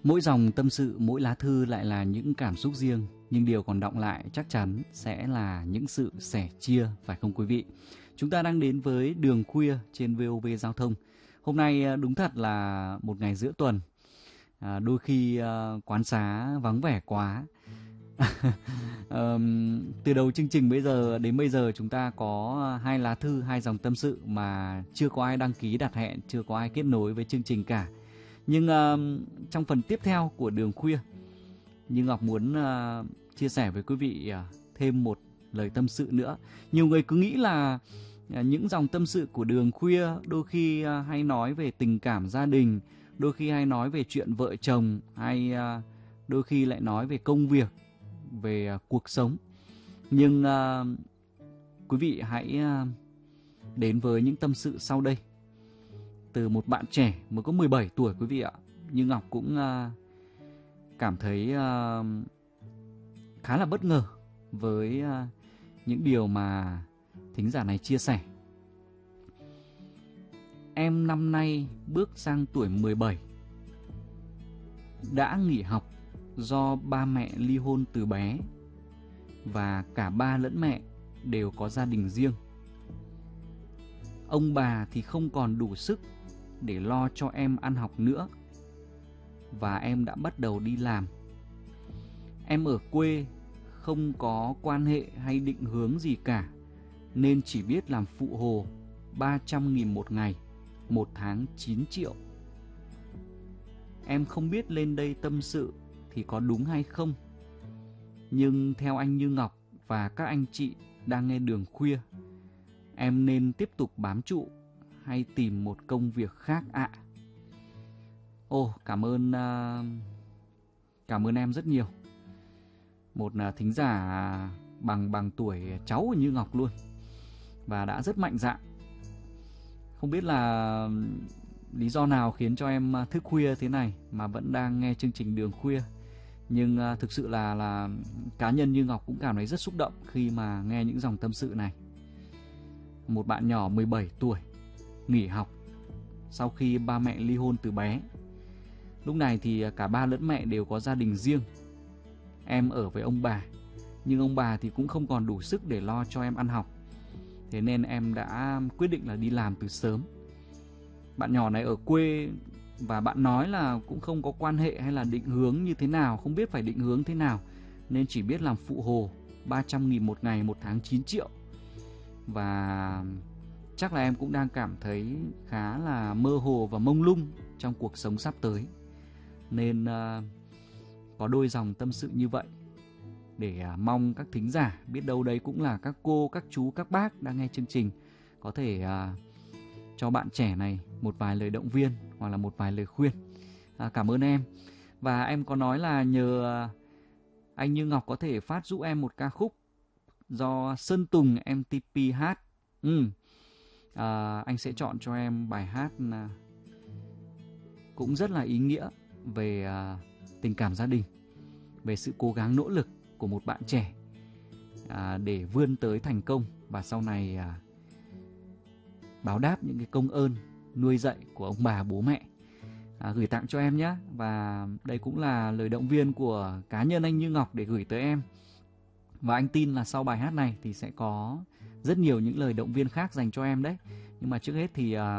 Mỗi dòng tâm sự, mỗi lá thư lại là những cảm xúc riêng, nhưng điều còn đọng lại chắc chắn sẽ là những sự sẻ chia, phải không quý vị? Chúng ta đang đến với Đường Khuya trên VOV Giao thông. Hôm nay đúng thật là một ngày giữa tuần. Đôi khi quán xá vắng vẻ quá. Từ đầu chương trình đến bây giờ chúng ta có 2 lá thư, 2 dòng tâm sự mà chưa có ai đăng ký đặt hẹn, chưa có ai kết nối với chương trình cả. Nhưng trong phần tiếp theo của Đường Khuya, Như Ngọc muốn chia sẻ với quý vị thêm một lời tâm sự nữa. Nhiều người cứ nghĩ là những dòng tâm sự của Đường Khuya đôi khi hay nói về tình cảm gia đình, đôi khi hay nói về chuyện vợ chồng, hay đôi khi lại nói về công việc, về cuộc sống. Nhưng quý vị hãy đến với những tâm sự sau đây từ một bạn trẻ mới có 17 tuổi quý vị ạ. Như Ngọc cũng cảm thấy khá là bất ngờ với những điều mà thính giả này chia sẻ. Em năm nay bước sang tuổi 17, đã nghỉ học do ba mẹ ly hôn từ bé và cả ba lẫn mẹ đều có gia đình riêng. Ông bà thì không còn đủ sức để lo cho em ăn học nữa và em đã bắt đầu đi làm. Em ở quê không có quan hệ hay định hướng gì cả nên chỉ biết làm phụ hồ 300.000 một ngày, một tháng 9 triệu. Em không biết lên đây tâm sự thì có đúng hay không, nhưng theo anh Như Ngọc và các anh chị đang nghe Đường Khuya, em nên tiếp tục bám trụ hay tìm một công việc khác ạ? Cảm ơn em rất nhiều. Một thính giả bằng tuổi cháu của Như Ngọc luôn, và đã rất mạnh dạn. Không biết là lý do nào khiến cho em thức khuya thế này mà vẫn đang nghe chương trình Đường Khuya. Nhưng thực sự là cá nhân Như Ngọc cũng cảm thấy rất xúc động khi mà nghe những dòng tâm sự này. Một bạn nhỏ 17 tuổi nghỉ học sau khi ba mẹ ly hôn từ bé. Lúc này thì cả ba lẫn mẹ đều có gia đình riêng. Em ở với ông bà, nhưng ông bà thì cũng không còn đủ sức để lo cho em ăn học. Thế nên em đã quyết định là đi làm từ sớm. Bạn nhỏ này ở quê và bạn nói là cũng không có quan hệ hay là định hướng như thế nào, không biết phải định hướng thế nào, nên chỉ biết làm phụ hồ 300.000 một ngày, một tháng 9 triệu. Và chắc là em cũng đang cảm thấy khá là mơ hồ và mông lung trong cuộc sống sắp tới. Nên có đôi dòng tâm sự như vậy để mong các thính giả, biết đâu đấy cũng là các cô, các chú, các bác đang nghe chương trình, có thể cho bạn trẻ này một vài lời động viên hoặc là một vài lời khuyên. Cảm ơn em. Và em có nói là nhờ anh Như Ngọc có thể phát giúp em một ca khúc do Sơn Tùng MTP hát. Anh sẽ chọn cho em bài hát cũng rất là ý nghĩa về tình cảm gia đình, về sự cố gắng nỗ lực của một bạn trẻ để vươn tới thành công và sau này báo đáp những cái công ơn nuôi dạy của ông bà bố mẹ. Gửi tặng cho em nhé. Và đây cũng là lời động viên của cá nhân anh Như Ngọc để gửi tới em. Và anh tin là sau bài hát này thì sẽ có rất nhiều những lời động viên khác dành cho em đấy. Nhưng mà trước hết thì